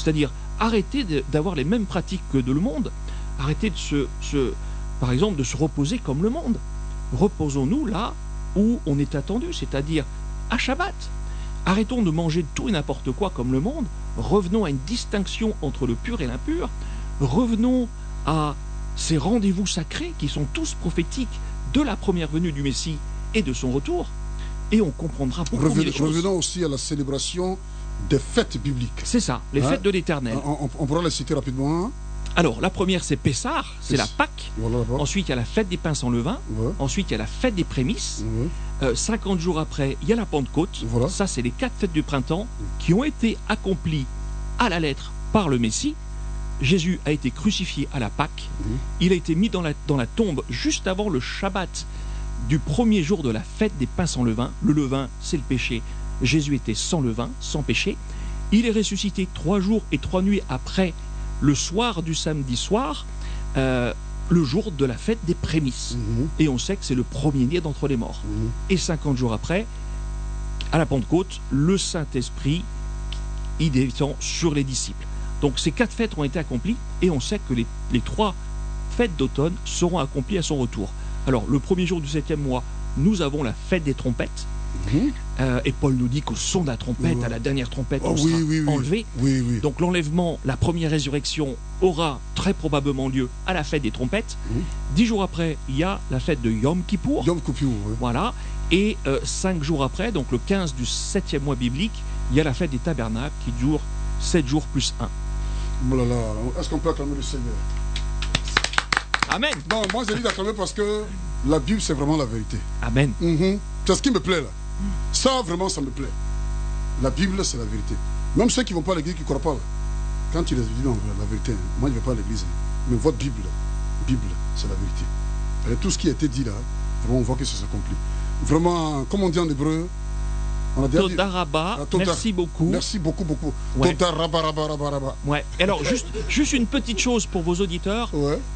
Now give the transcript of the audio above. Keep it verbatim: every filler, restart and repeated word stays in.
C'est-à-dire, arrêtez d'avoir les mêmes pratiques que de le monde. Arrêtez de se, se, par exemple, de se reposer comme le monde. Reposons-nous là où on est attendu, c'est-à-dire à Shabbat. Arrêtons de manger tout et n'importe quoi comme le monde. Revenons à une distinction entre le pur et l'impur. Revenons à ces rendez-vous sacrés qui sont tous prophétiques de la première venue du Messie et de son retour. Et on comprendra beaucoup Revenons, mieux les choses. Revenons aussi à la célébration des fêtes bibliques. C'est ça, les hein? fêtes de l'Éternel. On, on, on pourra les citer rapidement. Hein? Alors, la première, c'est Pessah, c'est la Pâque. Voilà, Ensuite, il y a la fête des pains sans levain. Ouais. Ensuite, il y a la fête des prémices. Ouais. Euh, cinquante jours après, il y a la Pentecôte. Voilà. Ça, c'est les quatre fêtes du printemps qui ont été accomplies à la lettre par le Messie. Jésus a été crucifié à la Pâque. Mmh. Il a été mis dans la, dans la tombe juste avant le Shabbat du premier jour de la fête des pains sans levain. Le levain, c'est le péché. Jésus était sans levain, sans péché. Il est ressuscité trois jours et trois nuits après le soir du samedi soir, euh, le jour de la fête des prémices. Mmh. Et on sait que c'est le premier-né d'entre les morts. Mmh. Et cinquante jours après, à la Pentecôte, le Saint-Esprit, il descend sur les disciples. Donc ces quatre fêtes ont été accomplies et on sait que les, les trois fêtes d'automne seront accomplies à son retour. Alors le premier jour du septième mois, nous avons la fête des trompettes. Mmh. Euh, et Paul nous dit qu'au son de la trompette, ouais. à la dernière trompette, oh, on oui, sera oui, oui. enlevé. Oui, oui. Donc l'enlèvement, la première résurrection aura très probablement lieu à la fête des trompettes. Mmh. Dix jours après, il y a la fête de Yom Kippour. Yom Kippour, oui. Voilà. Et euh, cinq jours après, donc le quinze du septième mois biblique, il y a la fête des tabernacles qui dure sept jours plus un. Oh là là, est-ce qu'on peut acclamer le Seigneur? Amen. Non, moi j'ai dit d'acclamer parce que la Bible c'est vraiment la vérité. Amen. Mm-hmm. C'est ce qui me plaît là. Ça vraiment ça me plaît. La Bible c'est la vérité. Même ceux qui ne vont pas à l'église, qui ne croient pas là. Quand ils disent non, la vérité, moi je ne vais pas à l'église. Mais votre Bible, Bible c'est la vérité. Et tout ce qui a été dit là, vraiment on voit que ça s'accomplit. Vraiment, comme on dit en hébreu, on a déjà Toda Rabba, ah, Toda, merci beaucoup. Merci beaucoup, beaucoup. Ouais. Toda Rabba, Rabba, Rabba, Rabba. Ouais. Alors, juste, juste une petite chose pour vos auditeurs. Ouais.